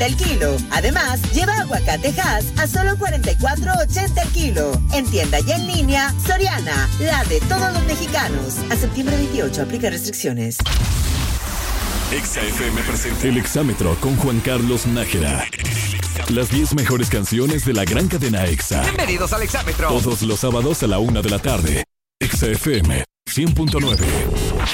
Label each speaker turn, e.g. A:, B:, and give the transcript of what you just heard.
A: el kilo. Además, lleva aguacate Hass a solo $44.80 el kilo. En tienda y en línea, Soriana, la de todos los mexicanos. A septiembre 28, aplica restricciones.
B: Exa FM presenta El Exámetro con Juan Carlos Nájera. Las 10 mejores canciones de la gran cadena Exa.
C: Bienvenidos al Exámetro.
B: Todos los sábados a la 1 de la tarde. Exa FM 100.9.